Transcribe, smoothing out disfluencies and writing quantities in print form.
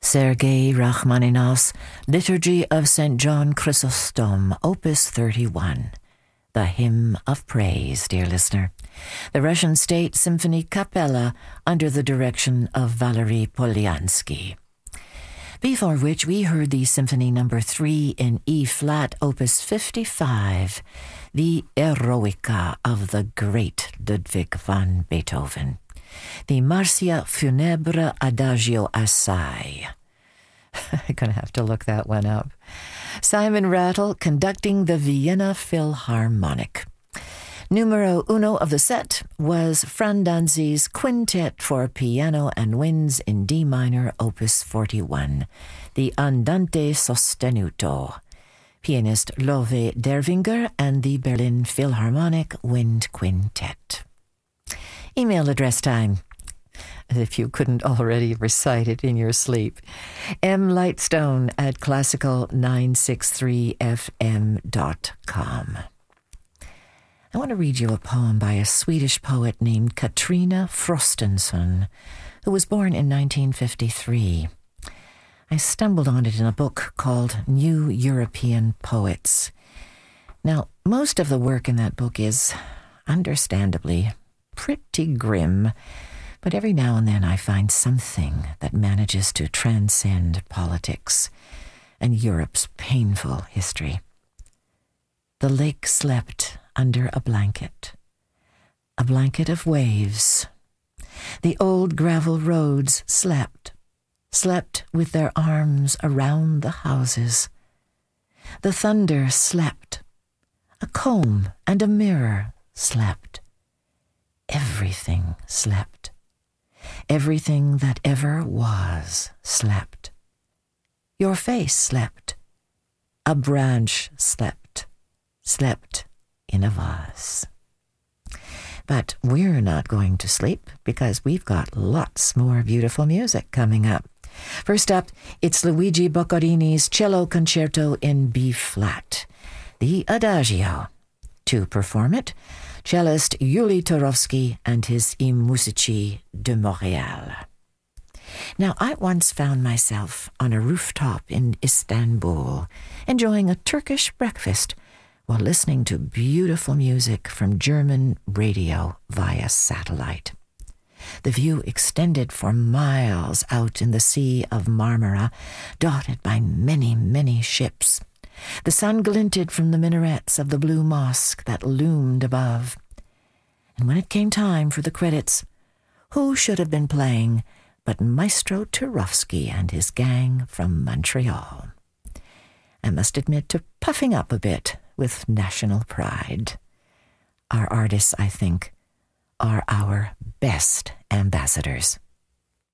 Sergei Rachmaninoff's Liturgy of St. John Chrysostom, Opus 31. The Hymn of Praise, dear listener. The Russian State Symphony Capella under the direction of Valery Polyansky. Before which we heard the Symphony No. 3 in E-flat, Opus 55, the Eroica of the great Ludwig van Beethoven. The Marcia Funebre Adagio Assai. I'm going to have to look that one up. Simon Rattle conducting the Vienna Philharmonic. Numero uno of the set was Fran Danzi's Quintet for Piano and Winds in D minor, Opus 41, the Andante Sostenuto. Pianist Love Dervinger and the Berlin Philharmonic Wind Quintet. Email address time, if you couldn't already recite it in your sleep. mlightstone@classical963fm.com. I want to read you a poem by a Swedish poet named Katrina Frostenson, who was born in 1953. I stumbled on it in a book called New European Poets. Now, most of the work in that book is, understandably, pretty grim, but every now and then I find something that manages to transcend politics and Europe's painful history. The lake slept under a blanket of waves. The old gravel roads slept with their arms around the houses. The thunder slept. A comb and a mirror slept. Everything slept. Everything that ever was slept. Your face slept. A branch slept in a vase. But we're not going to sleep because we've got lots more beautiful music coming up. First up, it's Luigi Boccherini's Cello Concerto in B-flat, the Adagio. To perform it, cellist Yuli Turovsky and his I Musici de Montréal. Now, I once found myself on a rooftop in Istanbul, enjoying a Turkish breakfast while listening to beautiful music from German radio via satellite. The view extended for miles out in the Sea of Marmara, dotted by many, many ships. The sun glinted from the minarets of the blue mosque that loomed above. And when it came time for the credits, who should have been playing but Maestro Turovsky and his gang from Montreal? I must admit to puffing up a bit with national pride. Our artists, I think, are our best ambassadors.